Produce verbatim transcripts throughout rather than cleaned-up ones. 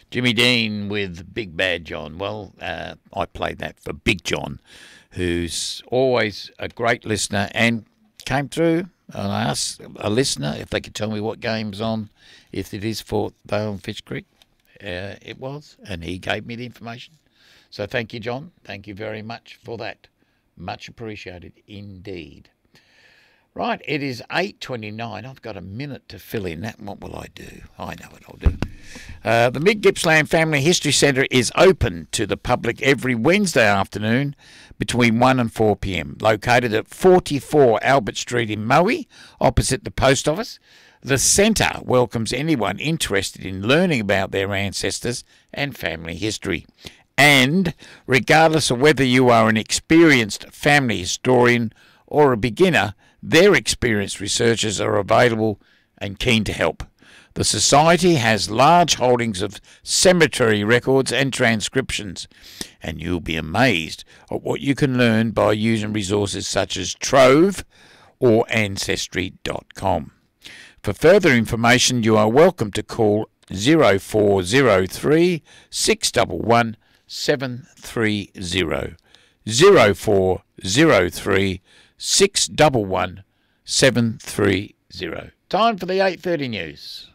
Jimmy Dean with Big Bad John. Well, uh, I played that for Big John, who's always a great listener and came through. And I asked a listener if they could tell me what game's on, if it is for Vale and Fish Creek. Uh, it was, and he gave me the information. So thank you, John. Thank you very much for that. Much appreciated indeed. Right, it is eight twenty-nine. I've got a minute to fill in that. What will I do? I know what I'll do. Uh, the Mid Gippsland Family History Centre is open to the public every Wednesday afternoon between one and four p m, located at forty-four Albert Street in Maui, opposite the post office. The centre welcomes anyone interested in learning about their ancestors and family history. And regardless of whether you are an experienced family historian or a beginner, their experienced researchers are available and keen to help. The Society has large holdings of cemetery records and transcriptions, and you'll be amazed at what you can learn by using resources such as Trove or Ancestry dot com. For further information, you are welcome to call zero four zero three, six one one, seven three zero. zero four zero three, six one one, seven three zero. Time for the eight thirty news.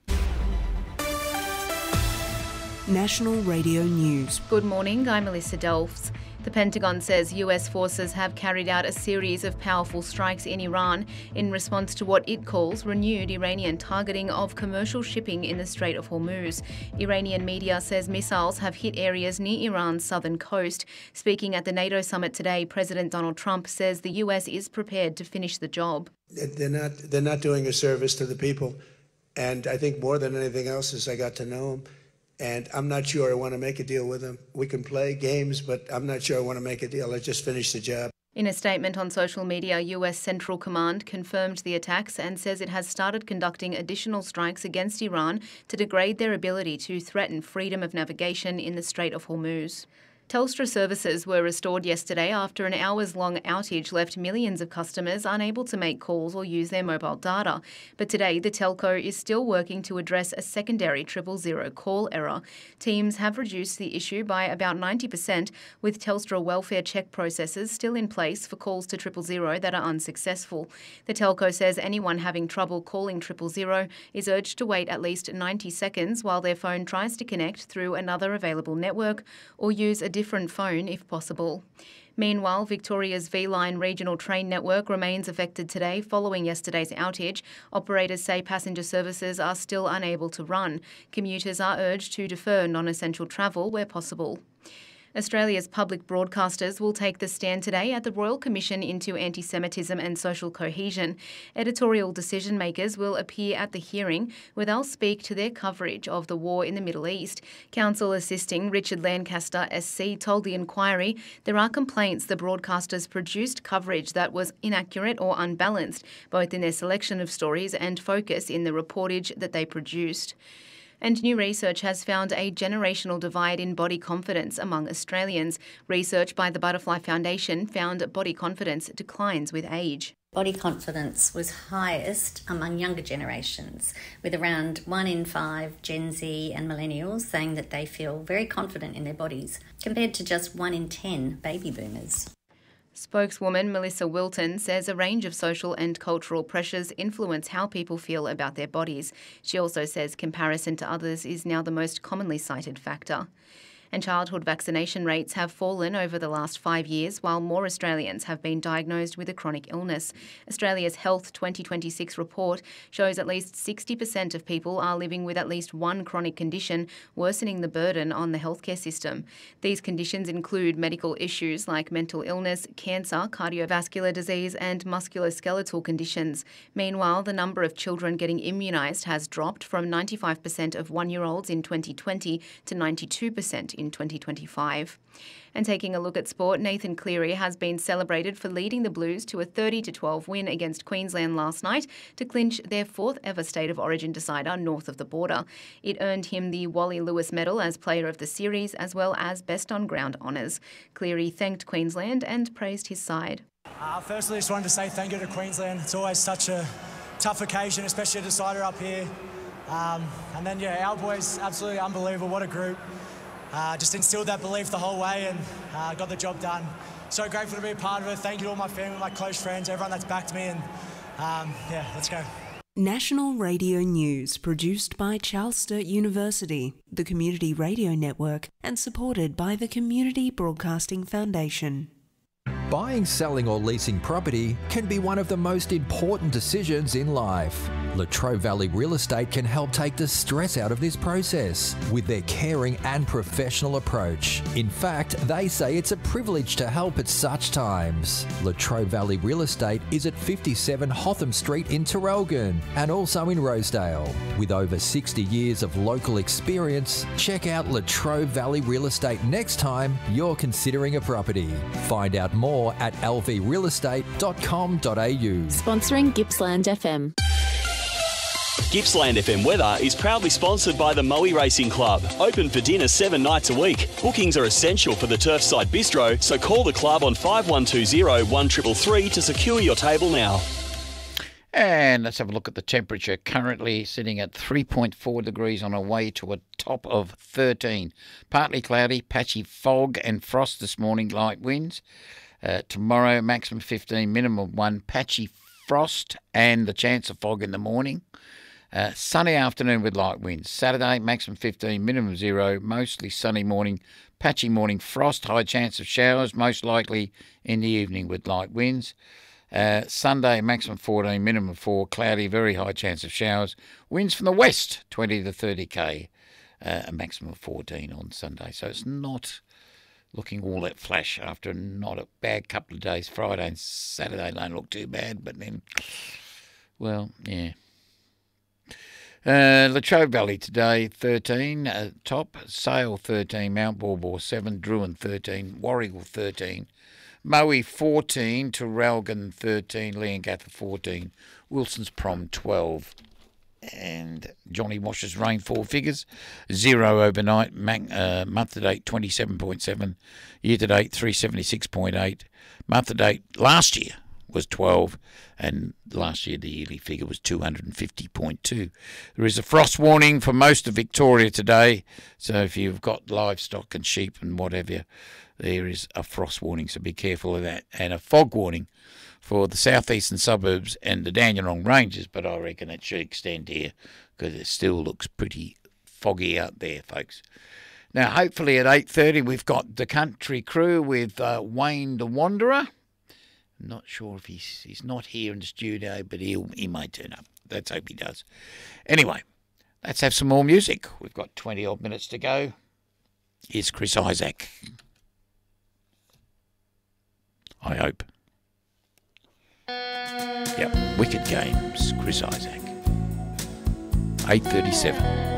National Radio News. Good morning, I'm Melissa Dolphs. The Pentagon says U S forces have carried out a series of powerful strikes in Iran in response to what it calls renewed Iranian targeting of commercial shipping in the Strait of Hormuz. Iranian media says missiles have hit areas near Iran's southern coast. Speaking at the NATO summit today, President Donald Trump says the U S is prepared to finish the job. They're not, they're not doing a service to the people. And I think more than anything else is I got to know them. And I'm not sure I want to make a deal with them. We can play games, but I'm not sure I want to make a deal. Let's just finish the job. In a statement on social media, U S Central Command confirmed the attacks and says it has started conducting additional strikes against Iran to degrade their ability to threaten freedom of navigation in the Strait of Hormuz. Telstra services were restored yesterday after an hours-long outage left millions of customers unable to make calls or use their mobile data. But today, the telco is still working to address a secondary triple zero call error. Teams have reduced the issue by about ninety percent, with Telstra welfare check processes still in place for calls to triple zero that are unsuccessful. The telco says anyone having trouble calling triple zero is urged to wait at least ninety seconds while their phone tries to connect through another available network or use a different phone if possible. Meanwhile, Victoria's V-Line regional train network remains affected today following yesterday's outage. Operators say passenger services are still unable to run. Commuters are urged to defer non-essential travel where possible. Australia's public broadcasters will take the stand today at the Royal Commission into Anti-Semitism and Social Cohesion. Editorial decision-makers will appear at the hearing, where they'll speak to their coverage of the war in the Middle East. Counsel assisting Richard Lancaster S C told the inquiry there are complaints the broadcasters produced coverage that was inaccurate or unbalanced, both in their selection of stories and focus in the reportage that they produced. And new research has found a generational divide in body confidence among Australians. Research by the Butterfly Foundation found body confidence declines with age. Body confidence was highest among younger generations, with around one in five Gen Z and millennials saying that they feel very confident in their bodies, compared to just one in ten baby boomers. Spokeswoman Melissa Wilton says a range of social and cultural pressures influence how people feel about their bodies. She also says comparison to others is now the most commonly cited factor. And childhood vaccination rates have fallen over the last five years, while more Australians have been diagnosed with a chronic illness. Australia's Health twenty twenty-six report shows at least sixty percent of people are living with at least one chronic condition, worsening the burden on the healthcare system. These conditions include medical issues like mental illness, cancer, cardiovascular disease and musculoskeletal conditions. Meanwhile, the number of children getting immunised has dropped from ninety-five percent of one-year-olds in twenty twenty to ninety-two percent in twenty twenty-five. And taking a look at sport, Nathan Cleary has been celebrated for leading the Blues to a thirty to twelve win against Queensland last night to clinch their fourth ever State of Origin decider north of the border. It earned him the Wally Lewis Medal as Player of the Series as well as Best on Ground honours. Cleary thanked Queensland and praised his side. Uh, firstly, I just wanted to say thank you to Queensland. It's always such a tough occasion, especially a decider up here. Um, and then, yeah, our boys, absolutely unbelievable. What a group. Uh, just instilled that belief the whole way and uh, got the job done. So grateful to be a part of it. Thank you to all my family, my close friends, everyone that's backed me. And um, yeah, let's go. National Radio News, produced by Charles Sturt University, the Community Radio Network, and supported by the Community Broadcasting Foundation. Buying, selling or leasing property can be one of the most important decisions in life. Latrobe Valley Real Estate can help take the stress out of this process with their caring and professional approach. In fact, they say it's a privilege to help at such times. Latrobe Valley Real Estate is at fifty-seven Hotham Street in Terrelgan and also in Rosedale. With over sixty years of local experience, check out Latrobe Valley Real Estate next time you're considering a property. Find out more at l v real estate dot com dot a u. Sponsoring Gippsland F M. Gippsland F M weather is proudly sponsored by the Moe Racing Club. Open for dinner seven nights a week. Bookings are essential for the Turfside Bistro, so call the club on five one two zero, one three three three to secure your table now. And let's have a look at the temperature. Currently sitting at three point four degrees on our way to a top of thirteen. Partly cloudy, patchy fog and frost this morning, light winds. Uh, tomorrow, maximum fifteen, minimum one, patchy frost and the chance of fog in the morning. Uh, sunny afternoon with light winds. Saturday, maximum fifteen, minimum zero, mostly sunny morning, patchy morning frost, high chance of showers, most likely in the evening with light winds. Uh, Sunday, maximum fourteen, minimum four, cloudy, very high chance of showers. Winds from the west, twenty to thirty k, uh, a maximum of fourteen on Sunday. So it's not looking all that flash after not a bad couple of days. Friday and Saturday don't look too bad, but then, well, yeah. Uh, Latrobe Valley today, thirteen, uh, top, Sale thirteen, Mount Baw seven, Druin thirteen, Warrigal thirteen, Moe fourteen, Terrelgan thirteen, Leongatha fourteen, Wilson's Prom twelve. And Johnny Wash's rainfall figures, zero overnight, uh, month to date twenty-seven point seven, year to date three seventy-six point eight, month to date last year was twelve, and last year the yearly figure was two hundred fifty point two. There is a frost warning for most of Victoria today, so if you've got livestock and sheep and whatever, there is a frost warning, so be careful of that, and a fog warning for the southeastern suburbs and the Dandenong Ranges, but I reckon it should extend here because it still looks pretty foggy out there, folks. Now, hopefully at eight thirty we've got the Country Crew with uh, Wayne the Wanderer. I'm not sure if he's he's not here in the studio, but he'll, he may turn up. Let's hope he does. Anyway, let's have some more music. We've got twenty odd minutes to go. Here's Chris Isaak. I hope. Yep, Wicked Games, Chris Isaak. eight thirty-seven.